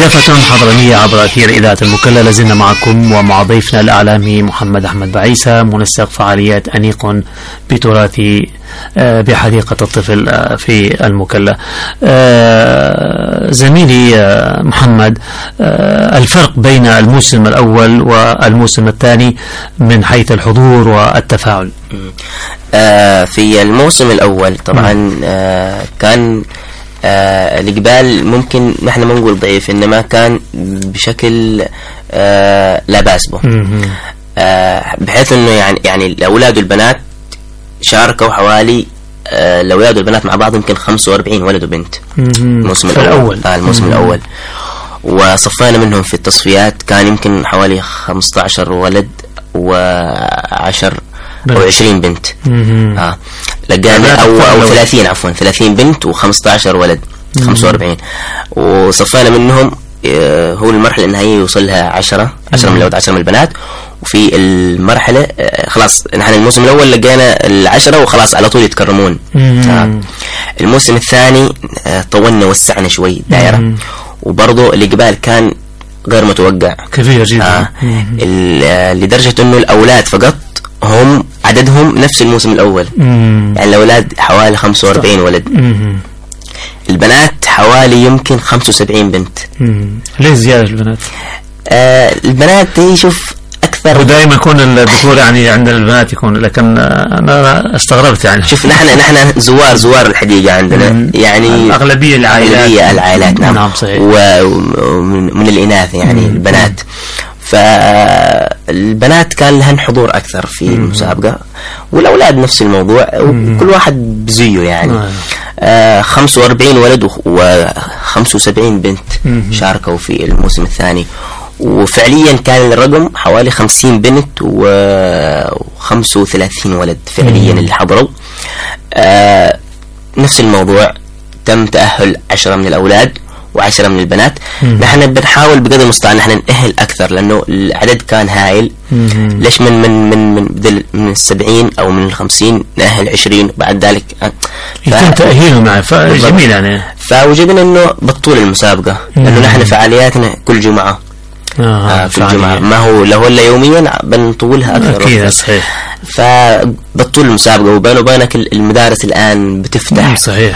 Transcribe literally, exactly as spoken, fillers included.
ضيافة حضرمية عبر أثير إذاعة المكلا. لازلنا معكم ومع ضيفنا الإعلامي محمد أحمد بعيسى، منسق فعاليات أنيق بتراث بحديقة الطفل في المكلا. زميلي محمد، الفرق بين الموسم الأول والموسم الثاني من حيث الحضور والتفاعل؟ في الموسم الأول طبعا كان آه الإقبال ممكن نحن ما نقول ضعيف، إنما كان بشكل آه لا بأس به، آه بحيث إنه يعني يعني الأولاد والبنات شاركوا حوالي آه الأولاد والبنات مع بعض يمكن خمسة وأربعين ولد وبنت الموسم الأول, الأول. آه الموسم مم. الأول، وصفينا منهم في التصفيات كان يمكن حوالي خمسة عشر ولد وعشر أو عشرين بنت. آه لقينا أو أو ثلاثين عفوا ثلاثين بنت وخمسة عشر ولد، خمسة وأربعين، وصفينا منهم آه هو المرحلة النهائية يوصلها عشرة عشرة من الولد عشرة من البنات. وفي المرحلة آه خلاص نحن الموسم الأول لقينا العشرة وخلاص على طول يتكرمون. آه الموسم الثاني آه طولنا وسعنا شوي دائرة، وبرضه الإقبال كان غير متوقع كبير جدا، آه لدرجة إنه الأولاد فقط هم عددهم نفس الموسم الأول. مم. يعني الأولاد حوالي خمسة وأربعين ولد. مم. البنات حوالي يمكن خمسة وسبعين بنت. مم. ليه زيادة البنات؟ آه البنات هي شوف أكثر، ودائما يكون الذكور يعني عند البنات يكون، لكن أنا استغربت يعني. شوف نحن نحن زوار زوار الحديقة عندنا. مم. يعني الأغلبية العائلات الأغلبية العائلات نعم. نعم صحيح. ومن الإناث يعني. مم. البنات، فالبنات كان لهن حضور أكثر في المسابقة، والأولاد نفس الموضوع، وكل واحد بزيه يعني. آه خمسة وأربعين ولد وخمسة وسبعين بنت شاركوا في الموسم الثاني، وفعليا كان الرقم حوالي خمسين بنت وخمسة وثلاثين ولد فعليا اللي حضروا. آه نفس الموضوع، تم تأهل عشرة من الأولاد وعشرة من البنات. مم. نحن بنحاول بقدر المستطاع نحن نأهل أكثر، لأنه العدد كان هائل. مم. ليش من من من من بدل من السبعين أو من الخمسين نأهل عشرين بعد ذلك يتم تأهيله معه، فجميل يعني. فوجدنا إنه بطول المسابقة، لأنه نحن فعالياتنا كل جمعة. آه آه كل جمعة، ما هو لو إلا يوميا بنطولها أكثر. أكيد صحيح. فبطول المسابقة، وبين وبينك المدارس الآن بتفتح. صحيح.